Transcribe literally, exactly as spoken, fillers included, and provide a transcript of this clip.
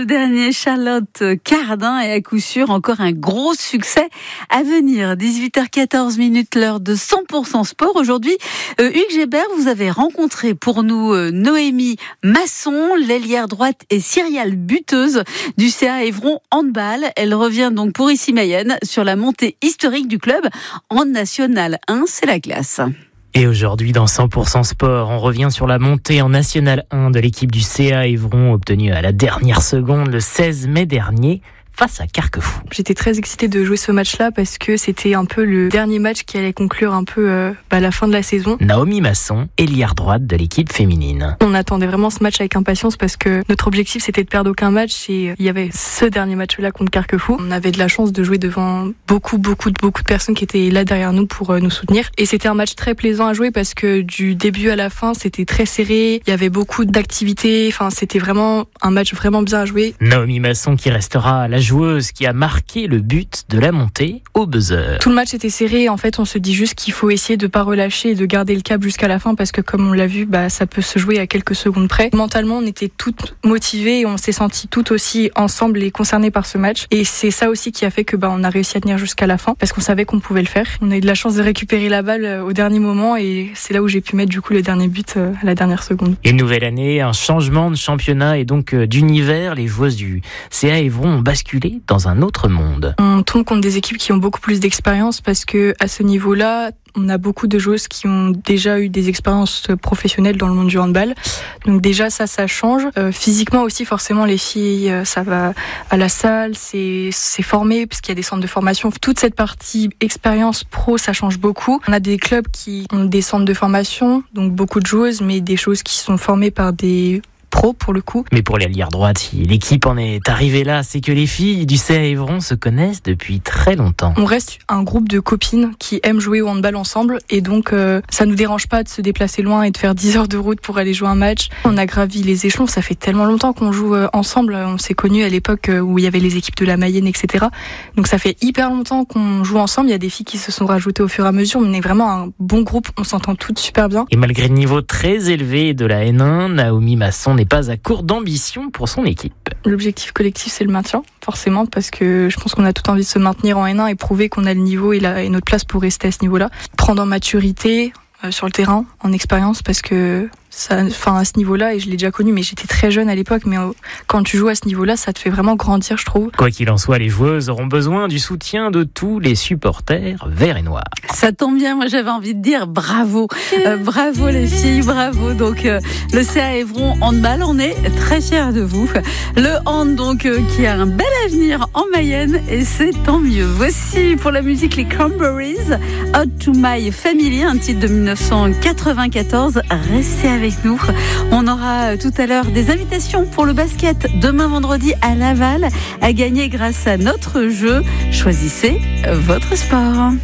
le dernier Charlotte Cardin et à coup sûr encore un gros succès à venir. dix-huit heures quatorze minutes, l'heure de cent pour cent sport. Aujourd'hui, euh, Hugues Gébert, vous avez rencontré pour nous euh, Noémie Masson, l'ailière droite et Cyrielle buteuse du C A Évron Handball. Elle revient donc pour Issy-Mayenne sur la montée historique du club en National un. C'est la classe. Et aujourd'hui, dans cent pour cent sport, on revient sur la montée en National un de l'équipe du C A Évron, obtenue à la dernière seconde le seize mai dernier. Face à Carquefou. J'étais très excitée de jouer ce match-là parce que c'était un peu le dernier match qui allait conclure un peu euh, bah, la fin de la saison. Naomi Masson, ailière droite de l'équipe féminine. On attendait vraiment ce match avec impatience parce que notre objectif c'était de perdre aucun match et il y avait ce dernier match-là contre Carquefou. On avait de la chance de jouer devant beaucoup, beaucoup, beaucoup de personnes qui étaient là derrière nous pour euh, nous soutenir. Et c'était un match très plaisant à jouer parce que du début à la fin, c'était très serré. Il y avait beaucoup d'activités. Enfin, c'était vraiment un match vraiment bien à jouer. Naomi Masson qui restera à la joueuse qui a marqué le but de la montée au buzzer. Tout le match était serré. En fait, on se dit juste qu'il faut essayer de pas relâcher et de garder le cap jusqu'à la fin parce que, comme on l'a vu, bah, ça peut se jouer à quelques secondes près. Mentalement, on était toutes motivées et on s'est senties toutes aussi ensemble et concernées par ce match. Et c'est ça aussi qui a fait que, bah, on a réussi à tenir jusqu'à la fin parce qu'on savait qu'on pouvait le faire. On a eu de la chance de récupérer la balle au dernier moment et c'est là où j'ai pu mettre du coup le dernier but à la dernière seconde. Une nouvelle année, un changement de championnat et donc d'univers. Les joueuses du C A Évron ont basculé dans un autre monde. On tombe contre des équipes qui ont beaucoup plus d'expérience parce que à ce niveau-là, on a beaucoup de joueuses qui ont déjà eu des expériences professionnelles dans le monde du handball. Donc déjà ça, ça change. Euh, physiquement aussi, forcément, les filles, ça va à la salle, c'est c'est formé parce qu'il y a des centres de formation. Toute cette partie expérience pro, ça change beaucoup. On a des clubs qui ont des centres de formation, donc beaucoup de joueuses, mais des choses qui sont formées par des pro pour le coup. Mais pour l'ailière droite, si l'équipe en est arrivée là, c'est que les filles du C A Évron se connaissent depuis très longtemps. On reste un groupe de copines qui aiment jouer au handball ensemble et donc euh, ça nous dérange pas de se déplacer loin et de faire dix heures de route pour aller jouer un match. On a gravi les échelons, ça fait tellement longtemps qu'on joue euh, ensemble. On s'est connus à l'époque où il y avait les équipes de la Mayenne, et cetera. Donc ça fait hyper longtemps qu'on joue ensemble. Il y a des filles qui se sont rajoutées au fur et à mesure. On est vraiment un bon groupe, on s'entend toutes super bien. Et malgré le niveau très élevé de la N un, Naomi Masson n'est pas à court d'ambition pour son équipe. L'objectif collectif, c'est le maintien, forcément, parce que je pense qu'on a tout envie de se maintenir en N un et prouver qu'on a le niveau et, la, et notre place pour rester à ce niveau-là. Prendre en maturité euh, sur le terrain, en expérience, parce que ça, enfin à ce niveau-là, et je l'ai déjà connu, mais j'étais très jeune à l'époque, mais euh, quand tu joues à ce niveau-là, ça te fait vraiment grandir, je trouve. Quoi qu'il en soit, les joueuses auront besoin du soutien de tous les supporters verts et noirs. Ça tombe bien, moi j'avais envie de dire bravo, euh, bravo les filles, bravo. Donc euh, le C A Évron Handball, on est très fiers de vous. Le hand donc euh, qui a un bel avenir en Mayenne et c'est tant mieux. Voici pour la musique les Cranberries, Out to My Family, un titre de dix-neuf cent quatre-vingt-quatorze. Restez avec avec nous. On aura tout à l'heure des invitations pour le basket demain vendredi à Laval à gagner grâce à notre jeu. Choisissez votre sport.